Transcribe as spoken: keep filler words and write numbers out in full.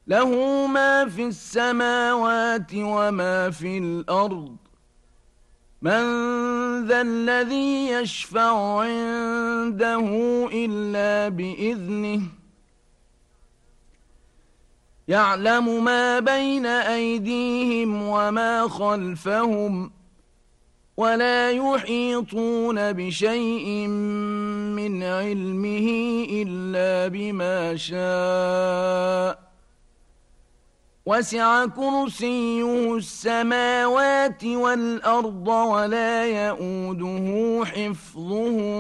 له ما في السماوات وما في الأرض. من ذا الذي يشفع عنده إلا بإذنه. يعلم ما بين أيديهم وما خلفهم ولا يحيطون بشيء من علمه إلا بما شاء. وسع كرسيه السماوات والأرض ولا يئوده حفظهما